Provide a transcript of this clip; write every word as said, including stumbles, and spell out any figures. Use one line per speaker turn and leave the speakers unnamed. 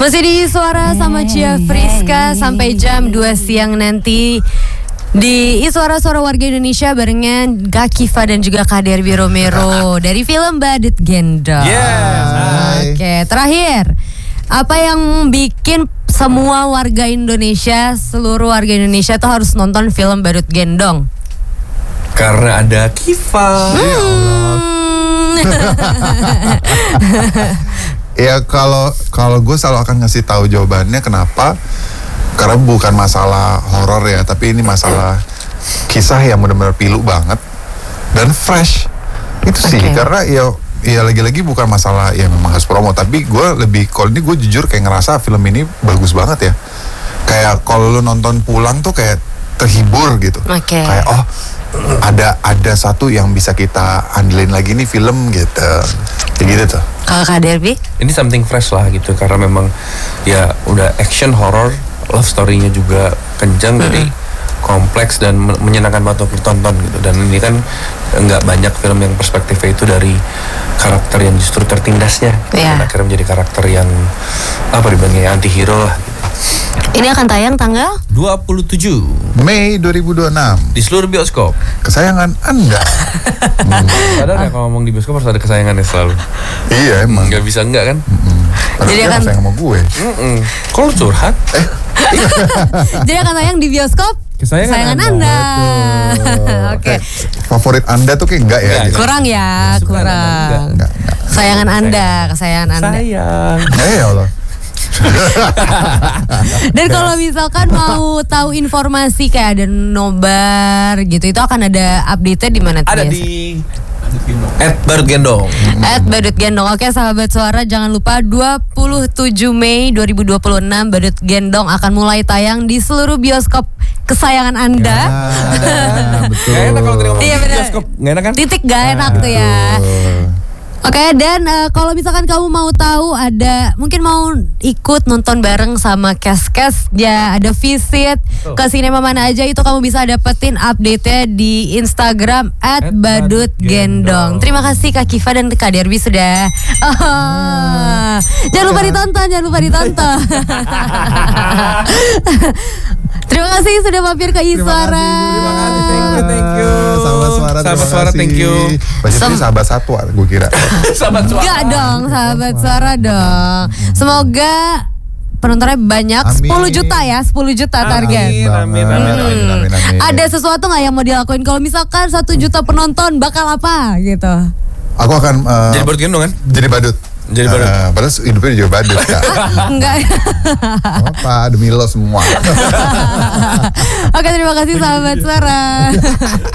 Masih di Suara sama Cia Friska sampai jam dua siang nanti di Suara-Suara Warga Indonesia barengan Kak Kiva dan juga Kak Derby Romero dari film Badut Gendong.
Yes.
Oke, terakhir, apa yang bikin semua warga Indonesia, seluruh warga Indonesia tuh harus nonton film Badut Gendong?
Karena ada Kiva.
Hmm.
Ya kalau kalau gue selalu akan ngasih tahu jawabannya kenapa. Karena bukan masalah horor ya, tapi ini masalah kisah yang benar-benar pilu banget dan fresh. Itu sih,
Okay.
karena ya ya lagi-lagi bukan masalah ya memang harus promo, tapi gue lebih kalau ini gue jujur kayak ngerasa film ini bagus banget ya. Kayak kalau lu nonton pulang tuh kayak terhibur gitu.
Oke.
Kayak oh ada ada satu yang bisa kita andelin lagi nih film gitu. Kayak gitu tuh.
Kalau Kak Derby?
Ini something fresh lah gitu, karena memang ya udah action horror, love story-nya juga kencang, mm-hmm. jadi kompleks dan menyenangkan banget untuk ditonton gitu. Dan ini kan nggak banyak film yang perspektifnya itu dari karakter yang justru tertindasnya,
Yeah.
dan akhirnya menjadi karakter yang apa dibanding anti-hero lah gitu.
Ini akan tayang tanggal?
dua puluh tujuh
Mei dua ribu dua puluh enam
di seluruh bioskop.
Kesayangan Anda. hmm.
Padahal ya kalau ngomong di bioskop harus ada kesayangannya selalu.
Iya emang.
Nggak bisa enggak kan?
Mm-mm. Padahal
Jadi
dia
akan-
sayang sama gue.
Mm-mm. Kok lu curhat?
Eh,
Jadi akan tayang di bioskop
Kesayangan
Kesayangan
Anda.
Anda. Oke.
eh, favorit Anda tuh kayak enggak ya?
Enggak,
gitu.
Kurang ya,
Kesukaan
kurang.
Anda,
Enggak, enggak.
Kesayangan Anda, kesayangan Anda.
Sayang.
Eh ya Allah.
Dan kalau misalkan mau tahu informasi kayak ada nobar gitu, itu akan ada update-nya di mana tuh
Ada
biasa?
di at Badut Gendong.
At Badut Gendong. Oke sahabat Suara, jangan lupa dua puluh tujuh Mei dua ribu dua puluh enam Badut Gendong akan mulai tayang di seluruh bioskop kesayangan Anda.
Ah, betul.
Gak enak kalau tadi ngomong
Iya,
di
benar.
bioskop. Gak enak kan?
Titik gak enak tuh ya.
Betul.
Oke, dan eh, kalau misalkan kamu mau tahu ada mungkin mau ikut nonton bareng sama Kes-Kes ya, ada visit ke sinema mana aja, itu kamu bisa dapetin update-nya di Instagram at
At
Badut
Badut
Gendong.
Gendong.
Terima kasih Kak Kiva dan Kak Derby sudah. Oh, jangan lupa ditonton, jangan lupa ditonton. Terima kasih sudah mampir ke Iswara.
Terima kasih.
Thank you, thank you.
Sahabat Suara,
Sahabat
terima
Suara,
kasih.
thank you.
Pasti
Sam-
sahabat satwa, gue kira.
Sahabat Suara.
Enggak dong, sahabat Suara dong. Semoga penontonnya banyak,
Amin.
sepuluh juta ya, sepuluh juta target.
Amin, amin, amin,
amin, amin, amin.
Ada sesuatu nggak yang mau dilakuin? Kalau misalkan satu juta penonton bakal apa gitu?
Aku akan eh,
Jadi Badut Gendong kan?
jadi badut.
Jadi badut.
Eh, padahal hidupnya juga badut Kak.
Enggak.
Apa demi lo semua.
Oke, terima kasih sahabat Suara.